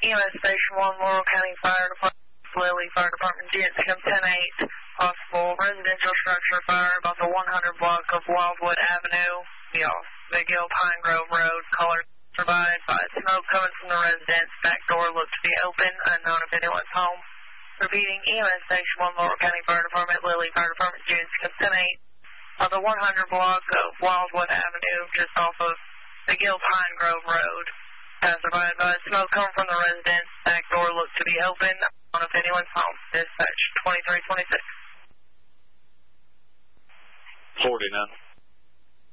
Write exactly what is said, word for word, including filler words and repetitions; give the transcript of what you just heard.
E M S Station one, Laurel County Fire Department, Lilly Fire Department, G N C M ten eight, possible residential structure fire about the one hundred block of Wildwood Avenue, the McGill Pine Grove Road, caller provided by smoke coming from the residence, back door looked to be open, unknown if anyone's home. Repeating, E M S Station one, Laurel County Fire Department, Lilly Fire Department, G N C M ten eight, on the one hundred block of Wildwood Avenue, just off of McGill Pine Grove Road. As provided by smoke coming from the residence, back door looked to be open, unknown if anyone's home. Dispatch twenty-three twenty-six. forty-nine.